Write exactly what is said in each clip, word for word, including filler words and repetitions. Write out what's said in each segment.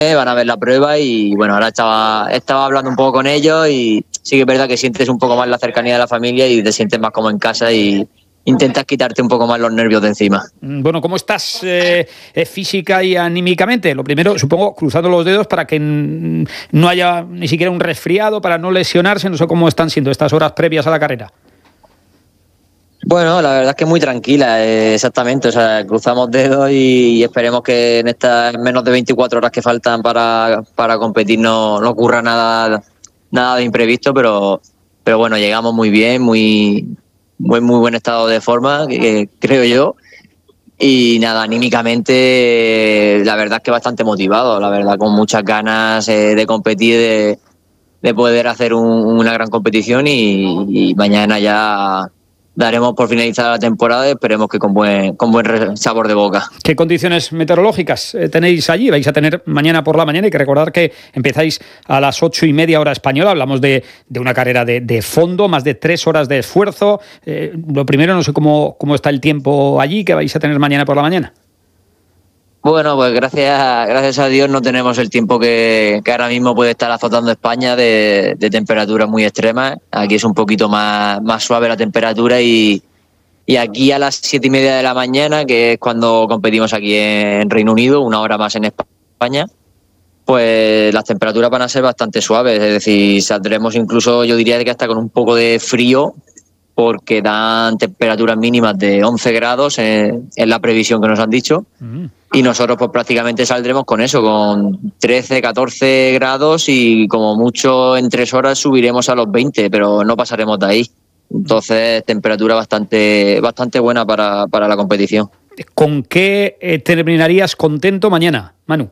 van a ver la prueba y bueno, ahora estaba, estaba hablando un poco con ellos y sí que es verdad que sientes un poco más la cercanía de la familia y te sientes más como en casa y intentas quitarte un poco más los nervios de encima. Bueno, ¿cómo estás eh, física y anímicamente? Lo primero, supongo, cruzando los dedos para que n- no haya ni siquiera un resfriado, para no lesionarse. No sé cómo están siendo estas horas previas a la carrera. Bueno, la verdad es que muy tranquila, eh, exactamente, o sea, cruzamos dedos y, y esperemos que en estas menos de veinticuatro horas que faltan para, para competir no, no ocurra nada, nada de imprevisto, pero, pero bueno, llegamos muy bien, muy, muy, muy buen estado de forma, que, que creo yo, y nada, anímicamente la verdad es que bastante motivado, la verdad, con muchas ganas eh, de competir, de, de poder hacer un, una gran competición y, y mañana ya daremos por finalizada la temporada y esperemos que con buen, con buen sabor de boca. ¿Qué condiciones meteorológicas eh, tenéis allí? Vais a tener mañana por la mañana. Hay que recordar que empezáis a las ocho y media hora española. Hablamos de, de una carrera de, de fondo, más de tres horas de esfuerzo. Eh, lo primero, no sé cómo, cómo está el tiempo allí, que vais a tener mañana por la mañana. Bueno, pues gracias, gracias a Dios no tenemos el tiempo que, que ahora mismo puede estar azotando España de, de temperaturas muy extremas. Aquí es un poquito más, más suave la temperatura y, y aquí a las siete y media de la mañana, que es cuando competimos aquí en Reino Unido, una hora más en España, pues las temperaturas van a ser bastante suaves. Es decir, saldremos incluso, yo diría que hasta con un poco de frío, porque dan temperaturas mínimas de once grados en, en la previsión que nos han dicho. Mm. Y nosotros pues prácticamente saldremos con eso, con trece, catorce grados y como mucho en tres horas subiremos a los veinte, pero no pasaremos de ahí. Entonces, temperatura bastante, bastante buena para, para la competición. ¿Con qué eh, terminarías contento mañana, Manu?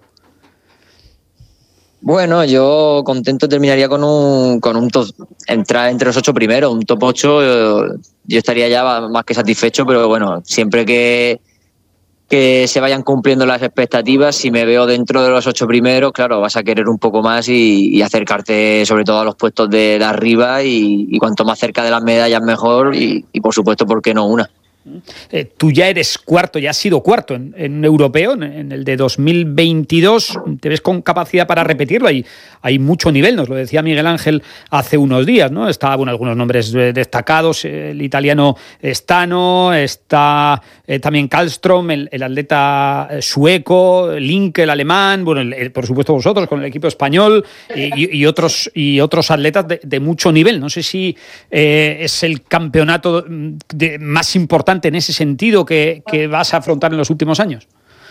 Bueno, yo contento terminaría con un, con un top, entrar entre los ocho primeros, un top ocho, yo, yo estaría ya más que satisfecho, pero bueno, siempre que, que se vayan cumpliendo las expectativas, si me veo dentro de los ocho primeros, claro, vas a querer un poco más y, y acercarte sobre todo a los puestos de, de arriba y, y cuanto más cerca de las medallas mejor y, y por supuesto, ¿por qué no una? Eh, tú ya eres cuarto, ya has sido cuarto en, en europeo, en, en el de dos mil veintidós. ¿Te ves con capacidad para repetirlo? Hay, hay mucho nivel, nos lo decía Miguel Ángel hace unos días, ¿no? Está, bueno, algunos nombres destacados, el italiano Stano, está eh, también Karlström, el, el atleta sueco, Link, el alemán, bueno, el, el, por supuesto vosotros con el equipo español y, y, otros, y otros atletas de, de mucho nivel. No sé si eh, es el campeonato de, más importante en ese sentido que, que vas a afrontar en los últimos años.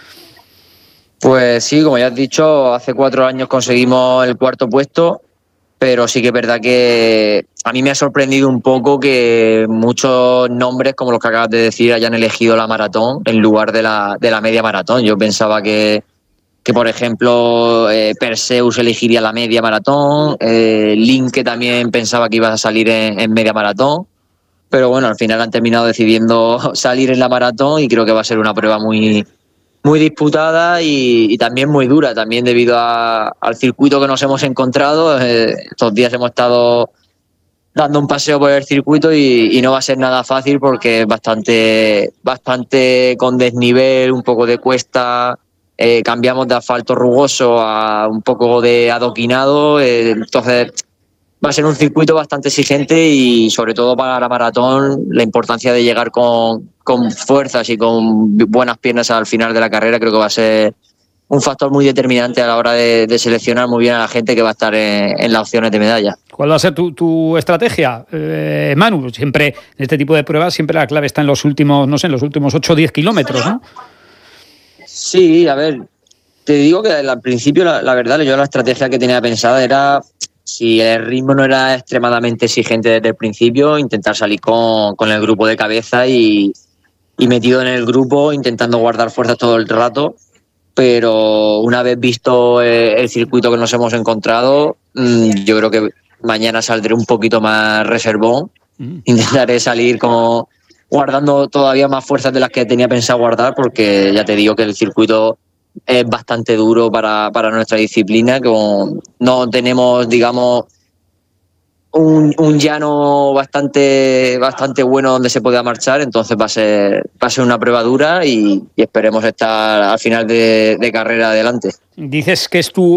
Pues sí, como ya has dicho, hace cuatro años conseguimos el cuarto puesto, pero sí que es verdad que a mí me ha sorprendido un poco que muchos nombres, como los que acabas de decir, hayan elegido la maratón en lugar de la, de la media maratón. Yo pensaba que, que por ejemplo, eh, Perseus elegiría la media maratón, eh, Link, que también pensaba que iba a salir en, en media maratón. Pero bueno, al final han terminado decidiendo salir en la maratón y creo que va a ser una prueba muy, muy disputada y, y también muy dura, también debido a, al circuito que nos hemos encontrado. Eh, estos días hemos estado dando un paseo por el circuito y, y no va a ser nada fácil porque es bastante, bastante con desnivel, un poco de cuesta. Eh, cambiamos de asfalto rugoso a un poco de adoquinado, eh, entonces va a ser un circuito bastante exigente y sobre todo para la maratón la importancia de llegar con, con fuerzas y con buenas piernas al final de la carrera creo que va a ser un factor muy determinante a la hora de, de seleccionar muy bien a la gente que va a estar en, en las opciones de medalla. ¿Cuál va a ser tu, tu estrategia, eh, Manu? Siempre en este tipo de pruebas siempre la clave está en los últimos, no sé, en los últimos ocho o diez kilómetros, ¿no? Sí, a ver, te digo que al principio la, la verdad yo la estrategia que tenía pensada era, si el ritmo no era extremadamente exigente desde el principio, intentar salir con, con el grupo de cabeza y, y metido en el grupo, intentando guardar fuerzas todo el rato. Pero una vez visto el circuito que nos hemos encontrado, yo creo que mañana saldré un poquito más reservón. Intentaré salir como guardando todavía más fuerzas de las que tenía pensado guardar, porque ya te digo que el circuito es bastante duro para, para nuestra disciplina, como no tenemos, digamos, un, un llano bastante, bastante bueno donde se pueda marchar, entonces va a ser, va a ser una prueba dura y, y esperemos estar al final de, de carrera adelante. Dices que es tu